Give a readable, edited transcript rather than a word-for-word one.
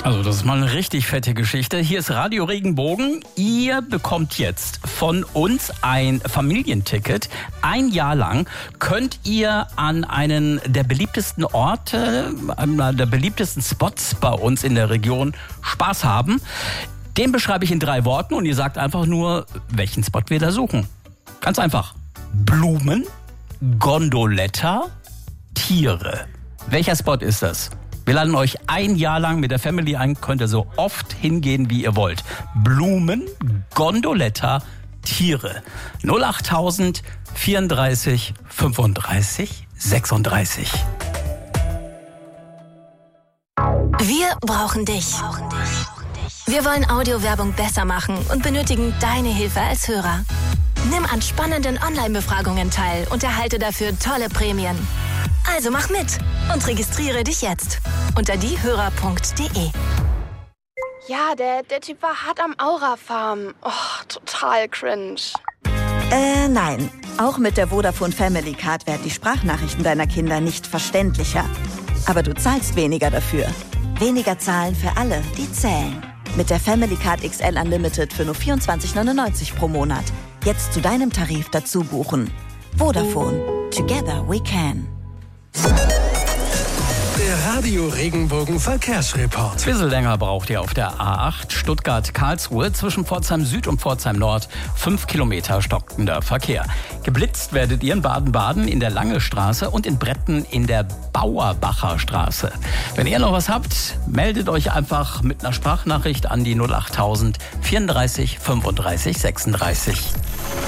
Also das ist mal eine richtig fette Geschichte. Hier ist Radio Regenbogen. Ihr bekommt jetzt von uns ein Familienticket. Ein Jahr lang könnt ihr an einen der beliebtesten Orte, einer der beliebtesten Spots bei uns in der Region Spaß haben. Den beschreibe ich in 3 Worten und ihr sagt einfach nur, welchen Spot wir da suchen. Ganz einfach. Blumen, Gondoletta, Tiere. Welcher Spot ist das? Wir laden euch ein Jahr lang mit der Family ein, könnt ihr so oft hingehen, wie ihr wollt. Blumen, Gondoletta, Tiere. 08000 34 35 36. Wir brauchen dich. Wir wollen Audiowerbung besser machen und benötigen deine Hilfe als Hörer. Nimm an spannenden Online-Befragungen teil und erhalte dafür tolle Prämien. Also mach mit und registriere dich jetzt unter diehörer.de. Ja, der Typ war hart am Aura-Farm. Oh, total cringe. Nein. Auch mit der Vodafone Family Card werden die Sprachnachrichten deiner Kinder nicht verständlicher. Aber du zahlst weniger dafür. Weniger zahlen für alle, die zählen. Mit der Family Card XL Unlimited für nur 24,99 pro Monat. Jetzt zu deinem Tarif dazu buchen. Vodafone. Together we can. Der Radio Regenbogen Verkehrsreport. Bisschen länger braucht ihr auf der A8 Stuttgart-Karlsruhe zwischen Pforzheim Süd und Pforzheim Nord. 5 Kilometer stockender Verkehr. Geblitzt werdet ihr in Baden-Baden in der Lange Straße und in Bretten in der Bauerbacher Straße. Wenn ihr noch was habt, meldet euch einfach mit einer Sprachnachricht an die 08000 34 35 36.